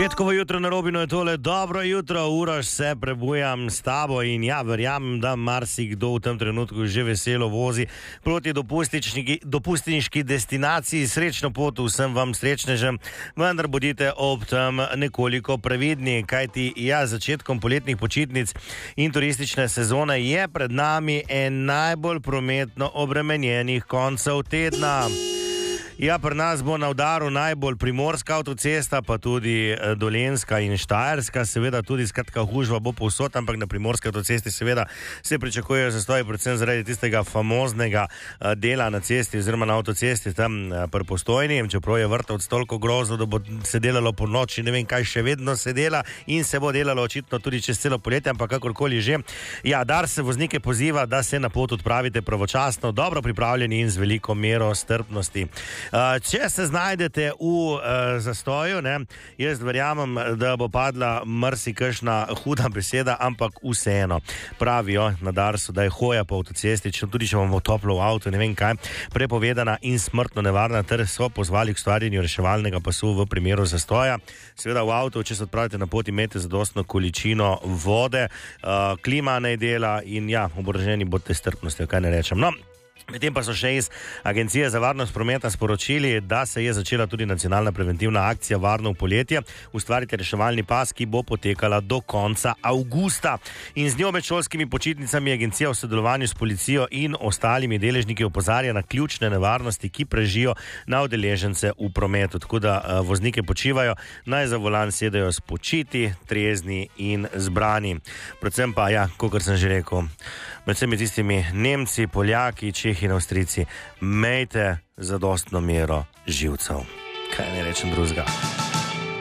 Petkovo jutro na Robinu je tole. Dobro jutro, Uroš, se prebujam s tabo in ja, verjamem, da marsikdo v tem trenutku že veselo vozi proti dopustniški destinaciji. Srečno pot vsem vam srečnežem, vendar bodite ob tem nekoliko previdni, kajti ja, začetkom poletnih počitnic in turistične sezone je pred nami en najbolj prometno obremenjenih koncev tedna. Ja, pri nas bo na udaru najbolj primorska avtocesta, pa tudi dolenjska in štajerska, seveda tudi skratka gužva bo povsod, ampak na primorski avtocesti seveda se pričakujejo zastoji, predvsem zaradi tistega famoznega dela na cesti oziroma na avtocesti tam pri Postojni, čeprav je vrtovc toliko grozno, da bo se delalo po noči, ne vem kaj, še vedno se dela in se bo delalo očitno tudi čez celo poletje, ampak kakorkoli že. Ja, Dars se voznike poziva, da se na pot odpravite pravočasno, dobro pripravljeni in z veliko mero strpnosti. Če se znajdete v zastoju, ne, jaz verjamem, da bo padla marsikakšna huda beseda, ampak vseeno pravijo na Darsu, da je hoja po avtocesti, tudi če bomo toplo v avtu, ne vem kaj, prepovedana in smrtno nevarna, ter so pozvali k ustvarjanju reševalnega pasu v primeru zastoja. Seveda v avtu, če se odpravite na pot, imejte zadostno količino vode, klima naj dela in ja, oboroženi bodite strpnosti, kaj ne rečem. No, medtem pa so še iz Agencije za varnost prometa sporočili, da se je začela tudi nacionalna preventivna akcija Varno v poletje. Ustvarite reševalni pas, ki bo potekala do konca avgusta. In z njo med šolskimi počitnicami agencija v sodelovanju s policijo in ostalimi deležniki opozarja na ključne nevarnosti, ki prežijo na udeležence v prometu. Tako da voznike počivajo, naj za volan sedajo spočiti, trezni in zbrani. Predvsem pa, ja, kakor sem že rekel, med vsemi tistimi Nemci, Poljaki, Čehi in Avstrijci, mejte zadostno mero živcev. Kaj ne rečem drugega.